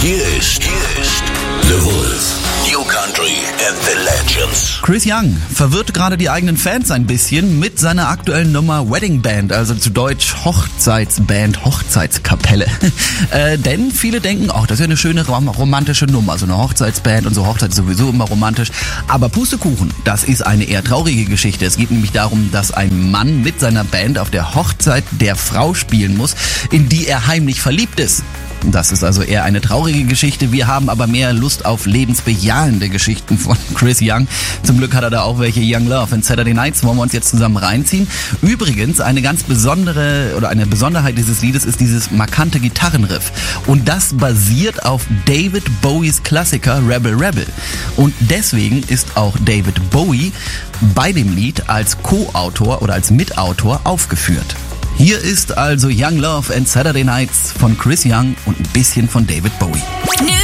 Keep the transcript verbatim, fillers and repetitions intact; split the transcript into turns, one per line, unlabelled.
Hier ist, hier ist The Wolf. New Country and the Legends.
Chris Young verwirrt gerade die eigenen Fans ein bisschen mit seiner aktuellen Nummer Wedding Band, also zu Deutsch Hochzeitsband, Hochzeitskapelle. äh, denn viele denken, ach, das ist ja eine schöne romantische Nummer, so eine Hochzeitsband und so Hochzeit ist sowieso immer romantisch. Aber Pustekuchen, das ist eine eher traurige Geschichte. Es geht nämlich darum, dass ein Mann mit seiner Band auf der Hochzeit der Frau spielen muss, in die er heimlich verliebt ist. Das ist also eher eine traurige Geschichte. Wir haben aber mehr Lust auf lebensbejahende Geschichten von Chris Young. Zum Glück hat er da auch welche. Young Love and Saturday Nights wollen wir uns jetzt zusammen reinziehen. Übrigens, eine ganz besondere oder eine Besonderheit dieses Liedes ist dieses markante Gitarrenriff. Und das basiert auf David Bowies Klassiker Rebel Rebel. Und deswegen ist auch David Bowie bei dem Lied als Co-Autor oder als Mitautor aufgeführt. Hier ist also Young Love and Saturday Nights von Chris Young und ein bisschen von David Bowie.